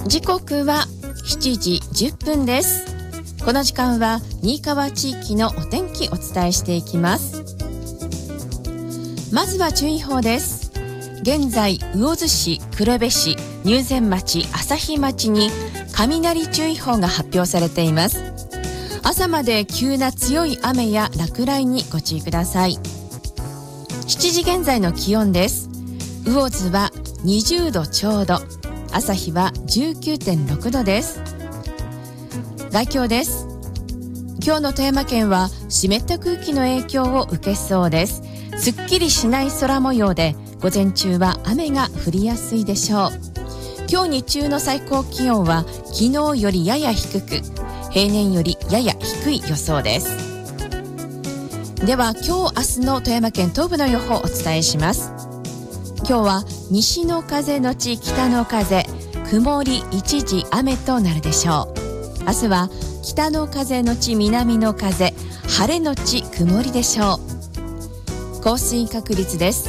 時刻は7時10分です。この時間は新川地域のお天気お伝えしていきます。まずは注意報です。現在魚津市、黒部市、入善町、朝日町に雷注意報が発表されています。朝まで急な強い雨や落雷にご注意ください。7時現在の気温です。魚津は20度ちょうど、朝日は 19.6 度です。概況です。今日の富山県は湿った空気の影響を受けそうです。すっきりしない空模様で、午前中は雨が降りやすいでしょう。今日日中の最高気温は昨日よりやや低く、平年よりやや低い予想です。では今日明日の富山県東部の予報をお伝えします。今日は西の風のち北の風、曇り一時雨となるでしょう。明日は北の風のち南の風、晴れのち曇りでしょう。降水確率です。